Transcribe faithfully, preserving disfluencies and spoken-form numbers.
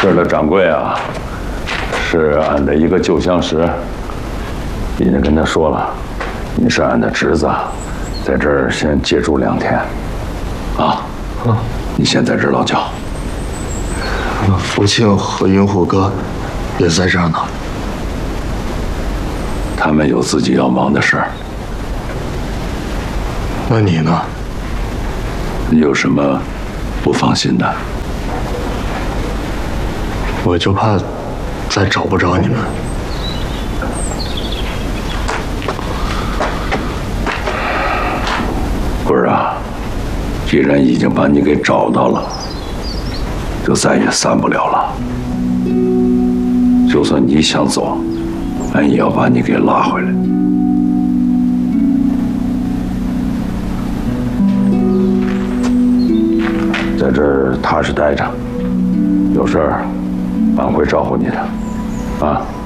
这儿的掌柜啊，是俺的一个旧相识。已经跟他说了，你是俺的侄子，在这儿先借住两天。啊，嗯，你先在这儿落脚。 福庆和云虎哥也在这儿呢。 他们有自己要忙的事儿。 那你呢？ 你有什么不放心的？ 我就怕再找不着你们。 棍儿啊，既然已经把你给找到了，就再也散不了了。就算你想走，俺也要把你给拉回来。在这儿踏实待着，有事儿俺会招呼你的，啊。